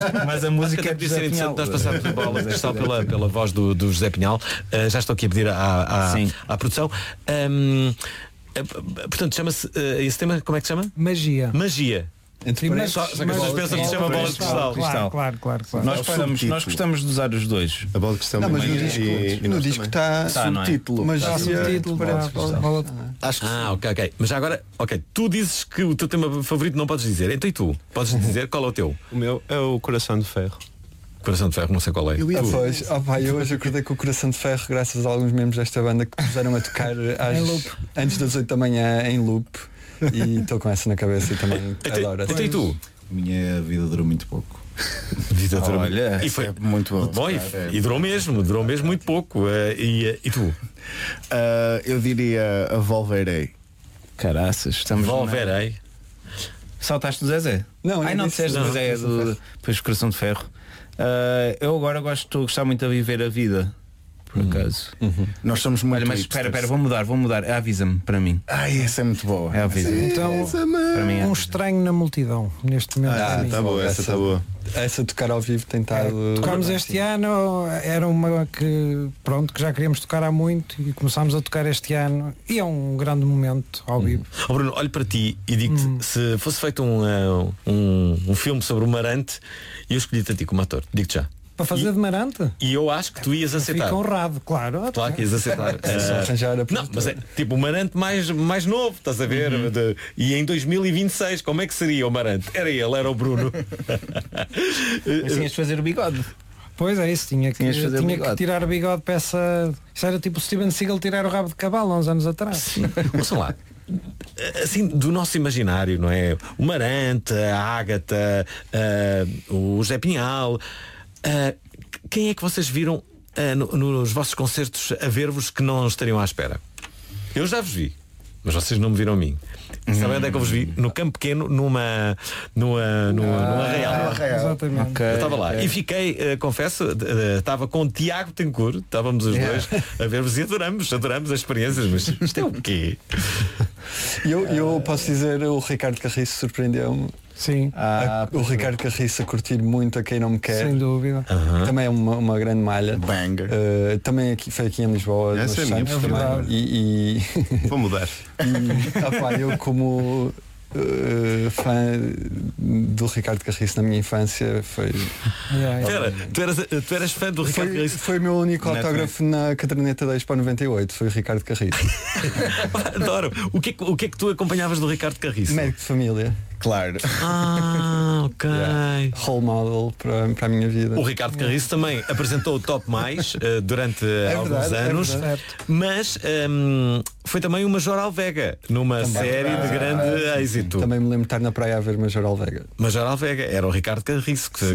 Mas a música é de ser interessante nós passarmos a bola de cristal pela voz do José Pinhal. Já estou aqui a pedir à produção. Portanto, chama-se esse tema, como é que se chama? Magia. Só que as pessoas pensam que se chama bola de cristal. Claro. Nós gostamos de usar os dois. A bola de cristal. Não, mas no disco está subtítulo. Mas há subtítulo. Ok. Mas já agora, tu dizes que o teu tema favorito não podes dizer. Então e tu? Podes dizer qual é o teu? O meu é o Coração de Ferro. Coração de Ferro, não sei qual é. Eu hoje acordei com o Coração de Ferro graças a alguns membros desta banda que puseram a tocar antes das 8 da manhã em loop. E estou com essa na cabeça e também adoro. Então e tu? Minha vida durou muito pouco. E foi muito bom. E durou mesmo muito pouco. E tu? Eu diria a Volverei. Caraças, estamos. Volverei. Saltaste do Zezé? Não disseste do Zezé depois do Coração de Ferro. Eu agora estou a gostar muito a viver a vida. Por acaso. Nós somos muito. Olha, mas espera, vou mudar. Avisa-me para mim. Essa é muito boa. Então, para mim um estranho na multidão neste momento. Tá boa, essa está boa. Essa tocar ao vivo tem estado. Tocámos este ano, era uma que já queríamos tocar há muito e começámos a tocar este ano e é um grande momento ao vivo. Bruno, olho para ti e digo-te, se fosse feito um filme sobre o Marante, eu escolhi-te a ti como ator, digo-te já. Para fazer de Marante? E eu acho que tu ias aceitar. Fica honrado, claro. Claro que ias aceitar. Não, mas é tipo o Marante mais novo, estás a ver? E em 2026, como é que seria o Marante? Era o Bruno. Mas tinhas de fazer o bigode. Pois é, isso, tinha que tirar o bigode para essa. Isso era tipo o Steven Seagal tirar o rabo de cavalo há uns anos atrás. Ouçam lá. Assim, do nosso imaginário, não é? O Marante, a Ágata, o José Pinhal. Quem é que vocês viram nos vossos concertos a ver-vos que não estariam à espera? Eu já vos vi, mas vocês não me viram a mim. Sabem onde é que eu vos vi? No Campo Pequeno, numa Arraial. Exatamente. Eu estava lá e fiquei, confesso, estava com o Tiago Tencourt, estávamos os dois a ver-vos e adoramos as experiências, mas isto é o quê? Eu posso dizer, o Ricardo Carriço surpreendeu-me. Sim. O Ricardo Carriço a curtir muito A Quem Não Me Quer. Sem dúvida. Também é uma grande malha. Banger. Também foi aqui em Lisboa. Essa é a minha e vou mudar. Eu como fã do Ricardo Carriço na minha infância foi. Espera, tu eras fã do Ricardo Carriço? Foi o meu único autógrafo na caderneta da Expo 98, foi o Ricardo Carriço. Adoro. O que é que tu acompanhavas do Ricardo Carriço? Médico de família. Claro. Ok. Role model para a minha vida. O Ricardo Carriço também apresentou o Top Mais durante alguns anos, mas foi também o Major Alvega numa série de grande êxito. Também me lembro de estar na praia a ver Major Alvega. Major Alvega, era o Ricardo Carriço que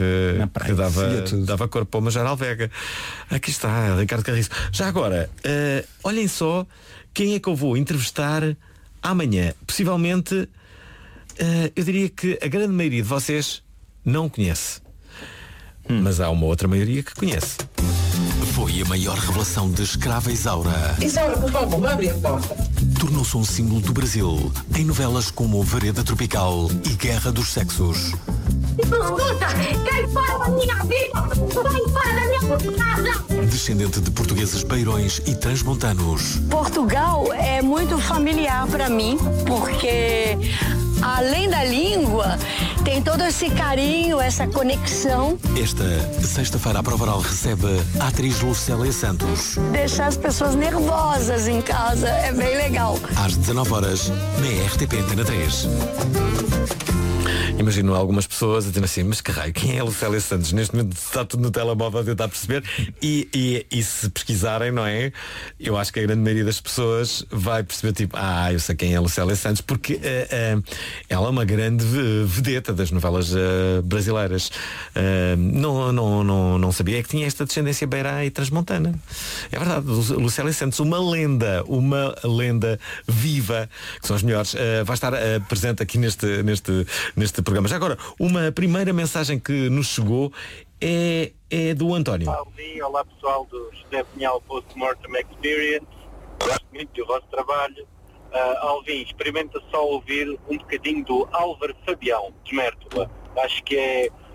dava corpo ao Major Alvega. Aqui está, Ricardo Carriço. Já agora, olhem só quem é que eu vou entrevistar amanhã. Possivelmente, eu diria que a grande maioria de vocês não conhece. Mas há uma outra maioria que conhece. Foi a maior revelação de Escrava Isaura. Isaura, por favor, abre a porta. Tornou-se um símbolo do Brasil em novelas como Vereda Tropical e Guerra dos Sexos. Escuta, cai fora da minha vida! Cai fora da minha casa! Descendente de portugueses beirões e transmontanos. Portugal é muito familiar para mim, porque além da língua, tem todo esse carinho, essa conexão. Esta sexta-feira a Prova Oral recebe a atriz Lucélia Santos. Deixar as pessoas nervosas em casa é bem legal. Às 19h, na RTP Antena 3. Imagino algumas pessoas a dizer assim, mas que raio, quem é a Lucélia Santos? Neste momento está tudo no telemóvel a tentar perceber e se pesquisarem, não é? Eu acho que a grande maioria das pessoas vai perceber tipo, eu sei quem é a Lucélia Santos, porque ela é uma grande vedeta das novelas brasileiras. Não sabia que tinha esta descendência beira e transmontana. É verdade, Lucélia Santos, uma lenda viva, que são as melhores, vai estar presente aqui neste programa. Já agora, uma primeira mensagem que nos chegou é do António. Olá pessoal do José Pinhal Post-Mortem Experience. Gosto muito do vosso trabalho. Alvin, experimenta só ouvir um bocadinho do Álvaro Fabião, de Mértola. Acho que é